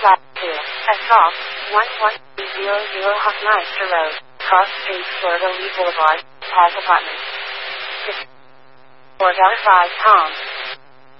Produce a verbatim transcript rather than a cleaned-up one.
flat two. At top, one one zero zero Hoffmeister Road, Cross Street, Florida Lee Boulevard, Paz Apartments. four five Tom.